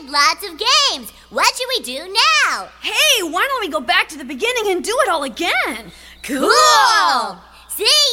lots of games. What should we do now? Hey, why don't we go back to the beginning and do it all again? Cool! See